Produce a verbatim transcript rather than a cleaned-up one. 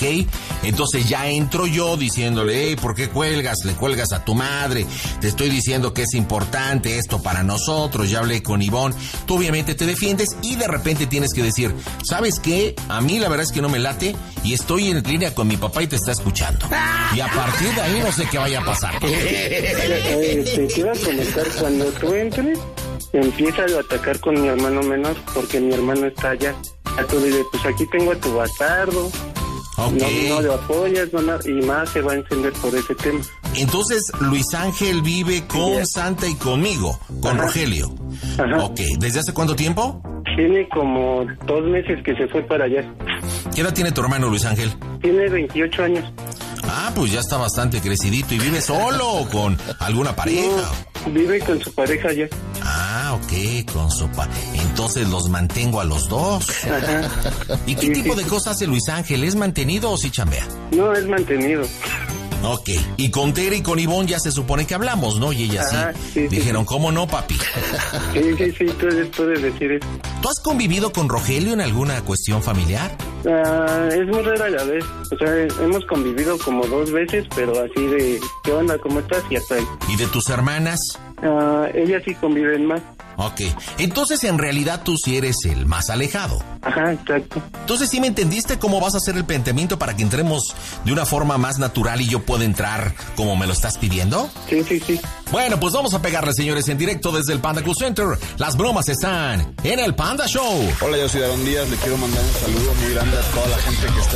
¿ok? Entonces ya entro yo diciéndole, hey, ¿por qué cuelgas? Le cuelgas a tu madre. Te estoy diciendo que es importante esto para nosotros. Ya hablé con Ivonne. Tú obviamente te defiendes y de repente tienes que decir, ¿sabes qué? A mí la verdad es que no me late y estoy en línea con mi papá y te está escuchando. Y a partir de ahí no sé qué vaya a pasar. Eh, te iba a comentar, cuando tú entres, empieza a atacar con mi hermano menor, porque mi hermano está allá. A tú dices, pues aquí tengo a tu bastardo. Okay. No, no lo apoyas, no, no, y más se va a encender por ese tema. Entonces, Luis Ángel vive con sí, Santa y conmigo, con Ajá. Rogelio. Ajá. Ok, ¿desde hace cuánto tiempo? Tiene como dos meses que se fue para allá. ¿Qué edad tiene tu hermano, Luis Ángel? Tiene veintiocho años. Ah, pues ya está bastante crecidito. ¿Y vive solo o con alguna pareja? No, vive con su pareja ya. Ah, ok, con su pareja. Entonces los mantengo a los dos. Ajá. ¿Y qué sí, tipo sí. de cosas hace Luis Ángel? ¿Es mantenido o sí chambea? No, es mantenido. Ok, y con Tere y con Ivonne ya se supone que hablamos, ¿no? Y ellas Ajá, sí, sí dijeron, sí. ¿cómo no, papi? Sí, sí, sí, tú puedes decir eso. ¿Tú has convivido con Rogelio en alguna cuestión familiar? Uh, es muy rara la vez. O sea, hemos convivido como dos veces, pero así de, ¿qué onda? ¿Cómo estás? Y hasta ahí. ¿Y de tus hermanas? Uh, ellas sí conviven más. Ok, entonces en realidad tú sí eres el más alejado. Ajá, exacto. Entonces sí me entendiste cómo vas a hacer el planteamiento para que entremos de una forma más natural y yo pueda entrar como me lo estás pidiendo. Sí, sí, sí. Bueno, pues vamos a pegarle, señores, en directo desde el Panda Cool Center. Las bromas están en el Panda Show. Hola, yo soy Aaron Díaz, le quiero mandar un saludo muy grande a toda la gente que está